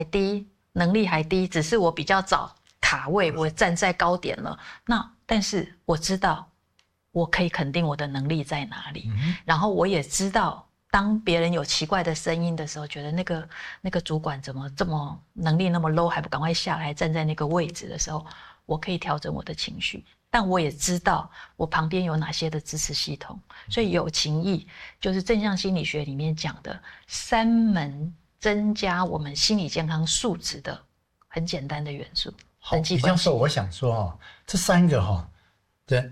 低，能力还低，只是我比较早卡位，我站在高点了。但是我知道，我可以肯定我的能力在哪里，然后我也知道，当别人有奇怪的声音的时候，觉得那个主管怎么这么能力那么 low， 还不赶快下来站在那个位置的时候，我可以调整我的情绪。但我也知道我旁边有哪些的支持系统，所以有情义就是正向心理学里面讲的3门增加我们心理健康素质的很简单的元素。 好，比方说我想说这3个的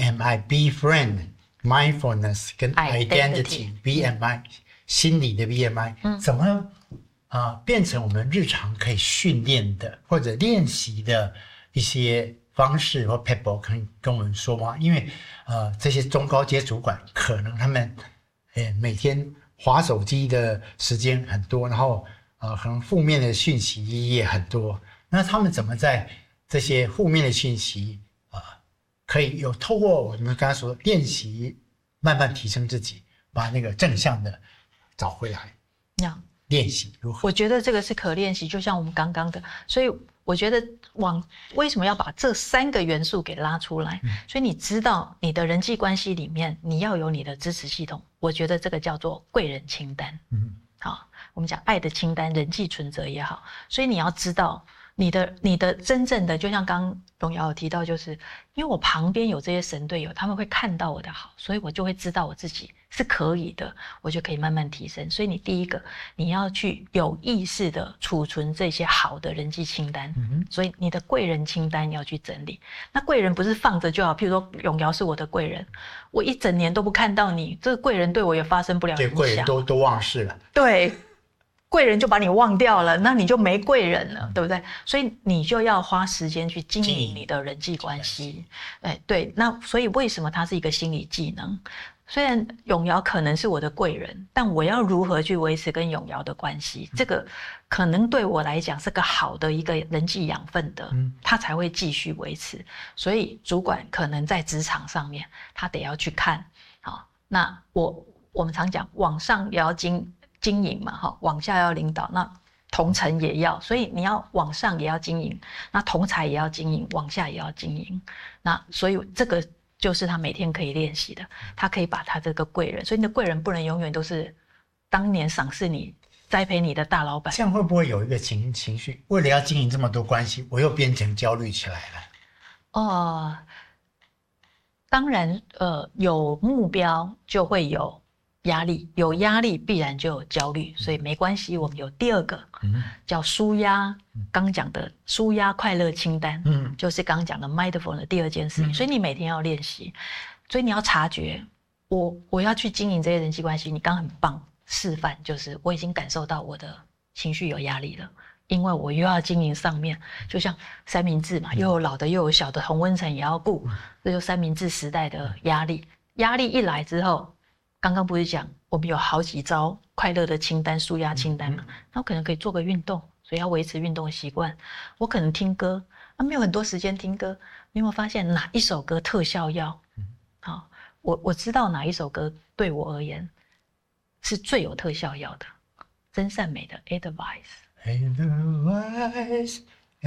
BMI、Befriend、Mindfulness 跟 Identity、BMI 心理的 BMI、怎么变成我们日常可以训练的或者练习的一些方式或 people 可以跟我们说吗？因为这些中高阶主管可能他们每天滑手机的时间很多，然后可能负面的讯息也很多，那他们怎么在这些负面的讯息可以有透过我们刚才说练习慢慢提升自己，把那个正向的找回来。练习如何？ 我觉得这个是可练习，就像我们刚刚的，所以我觉得为什么要把这3个元素给拉出来？所以你知道你的人际关系里面你要有你的支持系统，我觉得这个叫做贵人清单。好，我们讲爱的清单，人际存折也好，所以你要知道你的真正的，就像刚刚荣瑶有提到，就是因为我旁边有这些神队友，他们会看到我的好，所以我就会知道我自己是可以的，我就可以慢慢提升。所以你第一个，你要去有意识的储存这些好的人际清单，所以你的贵人清单要去整理。那贵人不是放着就好，譬如说永瑶是我的贵人，我一整年都不看到你，这个贵人对我也发生不了影响。 对，贵人都忘事了。 对。贵人就把你忘掉了，那你就没贵人了，对不对？所以你就要花时间去经营你的人际关系。对，那所以为什么它是一个心理技能？虽然永瑶可能是我的贵人，但我要如何去维持跟永瑶的关系，这个可能对我来讲是个好的一个人际养分的，他才会继续维持。所以主管可能在职场上面，他得要去看。好，那我们常讲往上也要经营嘛，往下要领导，那同层也要，所以你要往上也要经营，那同才也要经营，往下也要经营。那所以这个就是他每天可以练习的，他可以把他这个贵人，所以你的贵人不能永远都是当年赏识你、栽培你的大老板。 这样会不会有一个情绪，为了要经营这么多关系，我又变成焦虑起来了？ 当然，有目标就会有压力，有压力必然就有焦虑，所以没关系。我们有第2个，叫抒压，刚讲的抒压快乐清单，就是刚讲的 mindful 的第2件事情。所以你每天要练习，所以你要察觉，我要去经营这些人际关系。你刚很棒示范，就是我已经感受到我的情绪有压力了。因为我又要经营上面，就像三明治嘛，又有老的又有小的，同温层也要顾，这就三明治时代的压力。压力一来之后，刚刚不是讲我们有好几招快乐的清单、抒压清单嘛？那我可能可以做个运动，所以要维持运动习惯。我可能听歌，没有很多时间听歌。你有没有发现哪一首歌特效药？好，我知道哪一首歌对我而言是最有特效药的，真善美的 Advice，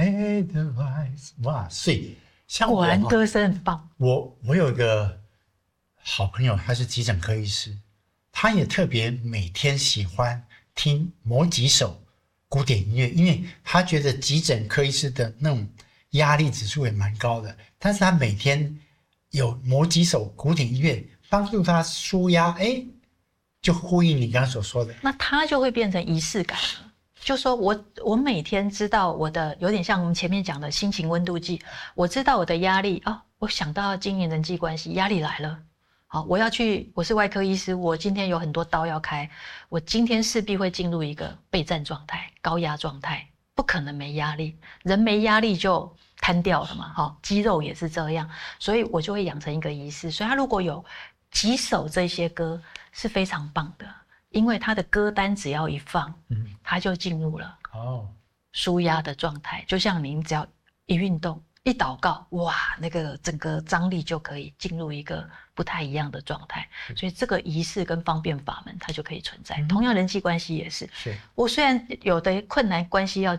哇塞！ 果然歌声很棒。 我有一个好朋友，他是急诊科医师，他也特别每天喜欢听某几首古典音乐，因为他觉得急诊科医师的那种压力指数也蛮高的，但是他每天有某几首古典音乐帮助他抒压，就呼应你刚刚所说的， 那他就会变成仪式感了。就说我每天知道我的，有点像我们前面讲的心情温度计，我知道我的压力我想到要经营人际关系，压力来了，好，我是外科医师，我今天有很多刀要开，我今天势必会进入一个备战状态、高压状态，不可能没压力，人没压力就瘫掉了嘛，肌肉也是这样，所以我就会养成一个仪式，所以他如果有几首这些歌是非常棒的。因为他的歌单只要一放，他就进入了抒压的状态。就像您只要一运动、一祷告，哇，那个整个张力就可以进入一个不太一样的状态。所以这个仪式跟方便法门，它就可以存在。同样人际关系也是。我虽然有的困难关系要